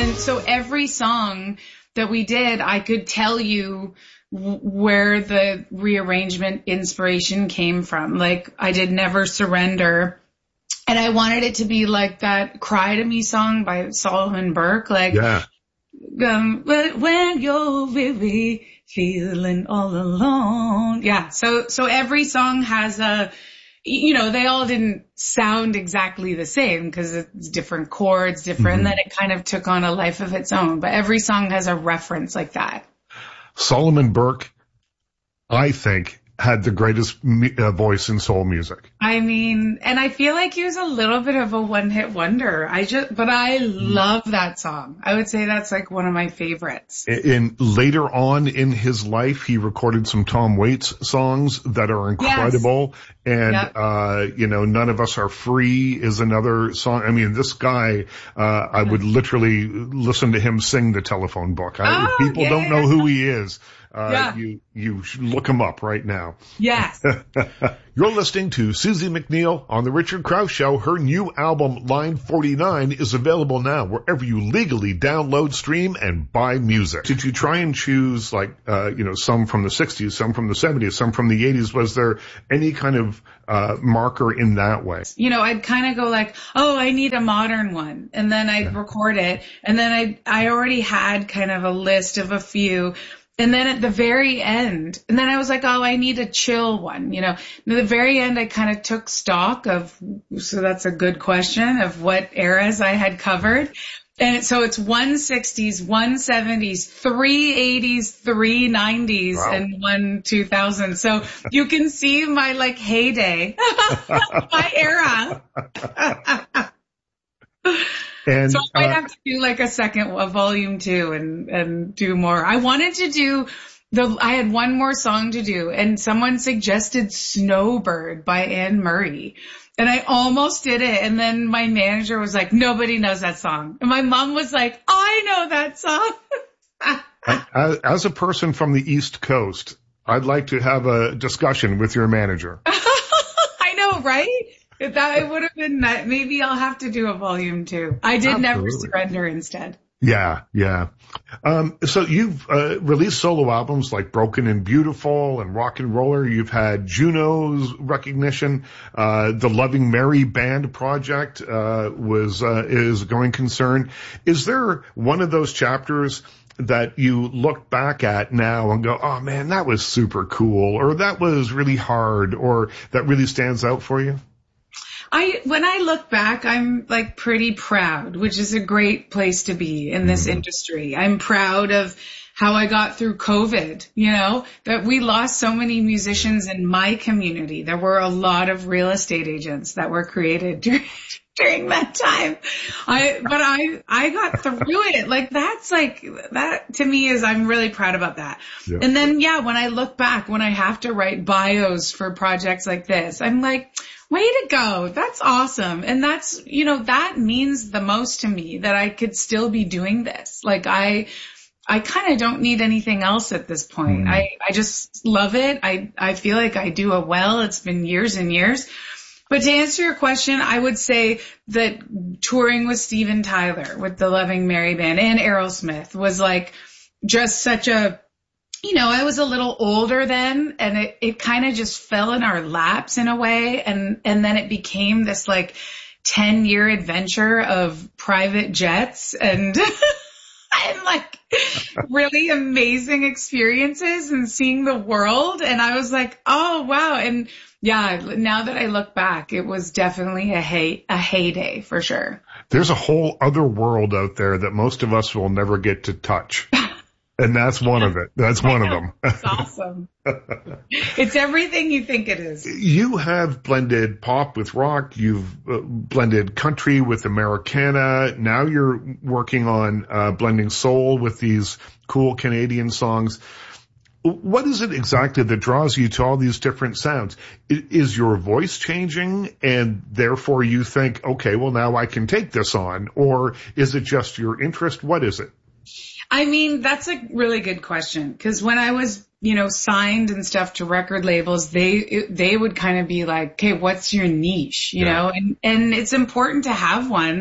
And so every song that we did, I could tell you where the rearrangement inspiration came from. Like I did Never Surrender. And I wanted it to be like that Cry to Me song by Solomon Burke. Like, yeah. When you're really feeling all alone. Yeah. So every song has they all didn't sound exactly the same because it's different chords, different, and then it kind of took on a life of its own. But every song has a reference like that. Solomon Burke, I think, had the greatest voice in soul music. I mean, and I feel like he was a little bit of a one-hit wonder. But I love that song. I would say that's like one of my favorites. And later on in his life, he recorded some Tom Waits songs that are incredible. Yes. And, None of Us Are Free is another song. I mean, this guy, I would literally listen to him sing the telephone book. People don't know who he is. You should look him up right now. Yes. You're listening to Susie McNeil on The Richard Krause Show. Her new album, Line 49, is available now wherever you legally download, stream, and buy music. Did you try and choose, some from the 60s, some from the 70s, some from the 80s? Was there any kind of marker in that way? I'd kind of go like, I need a modern one. And then I'd record it. And then I already had kind of a list of a few. And then at the very end, and then I was like, I need a chill one, At the very end, I kind of took stock so that's a good question, of what eras I had covered. And so it's 160s, 170s, 380s, 390s, wow, and 2000. So you can see my heyday, my era. And, so I might have to do a volume 2 and do more. I wanted to do I had one more song to do, and someone suggested Snowbird by Anne Murray. And I almost did it. And then my manager was like, nobody knows that song. And my mom was like, I know that song. As a person from the East Coast, I'd like to have a discussion with your manager. I know, right? It would have been that. Maybe I'll have to do a volume 2. I did Never Surrender instead. Yeah. So you've released solo albums like Broken and Beautiful and Rock and Roller. You've had Juno's recognition. The Loving Mary Band project is a going concern. Is there one of those chapters that you look back at now and go, oh man, that was super cool, or that was really hard, or that really stands out for you? When I look back, I'm pretty proud, which is a great place to be in this industry. I'm proud of how I got through COVID, that we lost so many musicians in my community. There were a lot of real estate agents that were created during that time. I got through it. That to me I'm really proud about that. Yeah. And then, when I look back, when I have to write bios for projects like this, I'm like, way to go. That's awesome. And that's, that means the most to me, that I could still be doing this. I kind of don't need anything else at this point. I just love it. I feel like I do it well. It's been years and years. But to answer your question, I would say that touring with Steven Tyler, with the Loving Mary Band, and Aerosmith was just such a, I was a little older then, and it kind of just fell in our laps in a way. And then it became this 10-year adventure of private jets and really amazing experiences and seeing the world. And I was like, oh wow. And yeah, now that I look back, it was definitely a heyday for sure. There's a whole other world out there that most of us will never get to touch. And that's one of it. That's one of them. It's awesome. It's everything you think it is. You have blended pop with rock. You've blended country with Americana. Now you're working on blending soul with these cool Canadian songs. What is it exactly that draws you to all these different sounds? Is your voice changing and therefore you think, okay, well now I can take this on? Or is it just your interest? What is it? I mean, that's a really good question, because when I was, signed and stuff to record labels, they would kind of be like, okay, what's your niche, you know? And it's important to have one.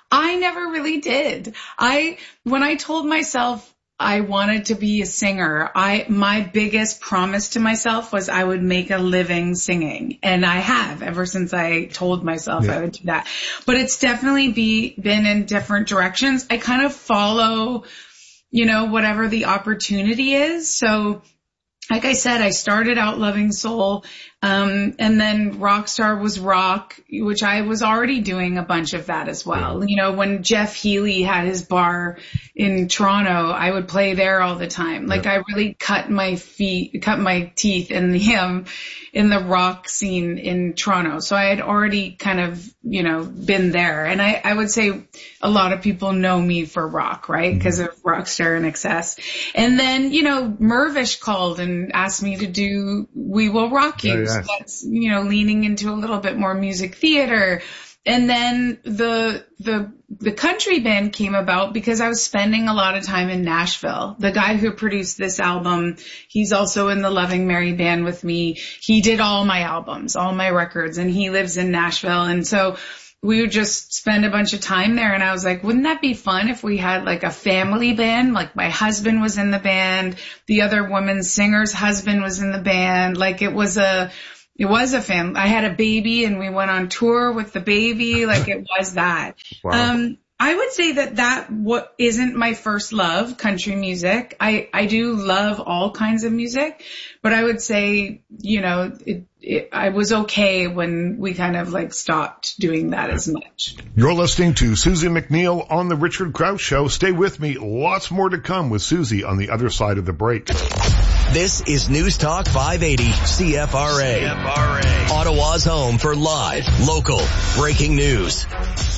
I never really did. When I told myself I wanted to be a singer, my biggest promise to myself was I would make a living singing. And I have ever since I told myself I would do that. But it's definitely been in different directions. I kind of follow, whatever the opportunity is. So like I said, I started out loving soul, and then Rockstar was rock, which I was already doing a bunch of that as well. Yeah. When Jeff Healey had his bar in Toronto, I would play there all the time. Like I really cut my teeth in the rock scene in Toronto. So I had already kind of, been there. And I would say a lot of people know me for rock, right? Because of Rockstar and Excess. And then, Mervish called and asked me to do We Will Rock You. So that's, leaning into a little bit more music theater. And then the country band came about because I was spending a lot of time in Nashville. The guy who produced this album, he's also in the Loving Mary band with me. He did all my albums, all my records, and he lives in Nashville. And so we would just spend a bunch of time there. And I was like, wouldn't that be fun if we had like a family band? Like my husband was in the band. The other woman's singer's husband was in the band. Like it was a family. I had a baby and we went on tour with the baby. Like it was that. Wow. I would say that what isn't my first love, country music. I do love all kinds of music, but I would say, I was okay when we kind of like stopped doing that as much. You're listening to Susie McNeil on the Richard Crouch Show. Stay with me. Lots more to come with Susie on the other side of the break. This is News Talk 580 CFRA. Ottawa's home for live, local, breaking news.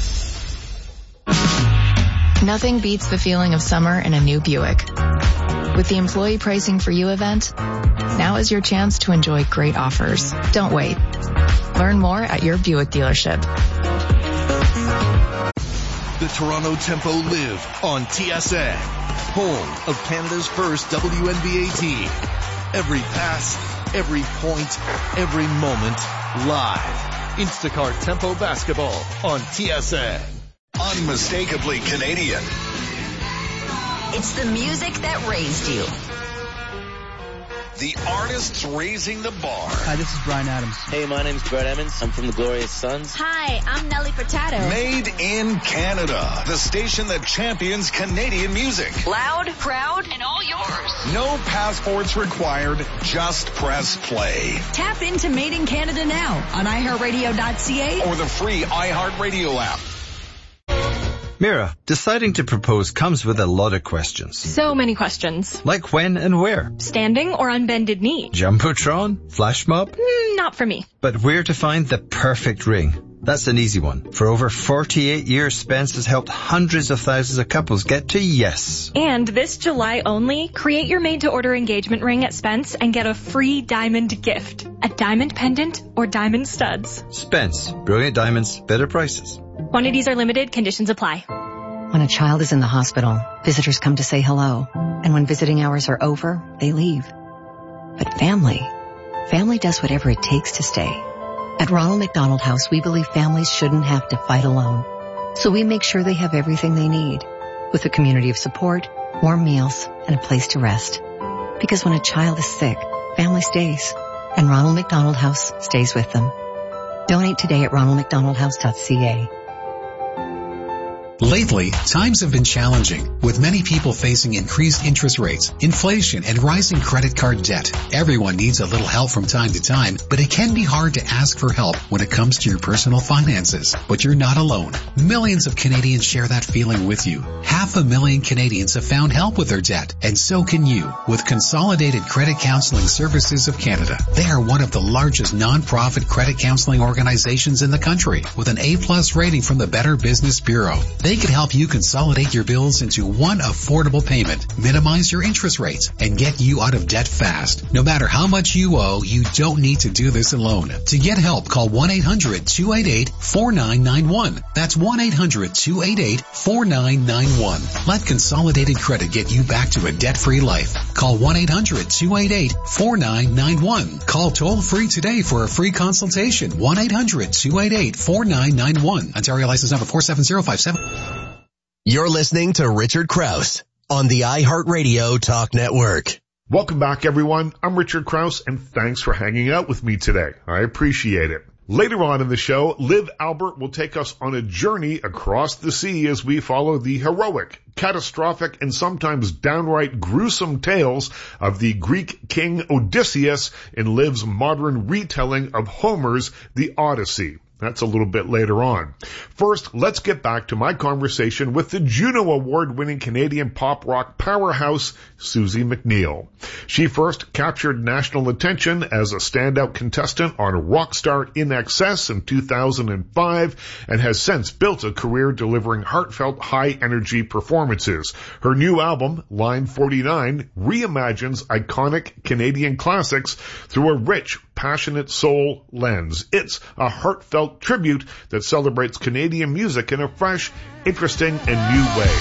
Nothing beats the feeling of summer in a new Buick. With the Employee Pricing for You event, now is your chance to enjoy great offers. Don't wait. Learn more at your Buick dealership. The Toronto Tempo live on TSN, home of Canada's first WNBA team. Every pass, every point, every moment, live. Instacart Tempo Basketball on TSN. Unmistakably Canadian. It's the music that raised you. The artists raising the bar. Hi, this is Bryan Adams. Hey, my name's Brett Emmons. I'm from the Glorious Sons. Hi, I'm Nelly Furtado. Made in Canada. The station that champions Canadian music. Loud, proud, and all yours. No passports required. Just press play. Tap into Made in Canada now on iHeartRadio.ca or the free iHeartRadio app. Mira, deciding to propose comes with a lot of questions. So many questions. Like when and where? Standing or on bended knee? Jumbotron? Flash mob? Not for me. But where to find the perfect ring? That's an easy one. For over 48 years, Spence has helped hundreds of thousands of couples get to yes. And this July only, create your made-to-order engagement ring at Spence and get a free diamond gift. A diamond pendant or diamond studs. Spence. Brilliant diamonds, better prices. Quantities are limited. Conditions apply. When a child is in the hospital, visitors come to say hello. And when visiting hours are over, they leave. But family does whatever it takes to stay. At Ronald McDonald House, we believe families shouldn't have to fight alone. So we make sure they have everything they need, with a community of support, warm meals, and a place to rest. Because when a child is sick, family stays. And Ronald McDonald House stays with them. Donate today at ronaldmcdonaldhouse.ca. Lately, times have been challenging, with many people facing increased interest rates, inflation, and rising credit card debt. Everyone needs a little help from time to time, but it can be hard to ask for help when it comes to your personal finances. But you're not alone. Millions of Canadians share that feeling with you. 500,000 Canadians have found help with their debt, and so can you, with Consolidated Credit Counseling Services of Canada. They are one of the largest non-profit credit counseling organizations in the country, with an A+ rating from the Better Business Bureau. They can help you consolidate your bills into one affordable payment, minimize your interest rates, and get you out of debt fast. No matter how much you owe, you don't need to do this alone. To get help, call 1-800-288-4991. That's 1-800-288-4991. Let Consolidated Credit get you back to a debt-free life. Call 1-800-288-4991. Call toll-free today for a free consultation. 1-800-288-4991. Ontario license number 47057. You're listening to Richard Krause on the iHeartRadio Talk Network. Welcome back, everyone. I'm Richard Krause, and thanks for hanging out with me today. I appreciate it. Later on in the show, Liv Albert will take us on a journey across the sea as we follow the heroic, catastrophic, and sometimes downright gruesome tales of the Greek king Odysseus in Liv's modern retelling of Homer's The Odyssey. That's a little bit later on. First, let's get back to my conversation with the Juno Award-winning Canadian pop rock powerhouse, Suzie McNeil. She first captured national attention as a standout contestant on Rockstar in Excess in 2005 and has since built a career delivering heartfelt, high-energy performances. Her new album, Line 49, reimagines iconic Canadian classics through a rich, passionate soul lens. It's a heartfelt tribute that celebrates Canadian music in a fresh, interesting, and new way.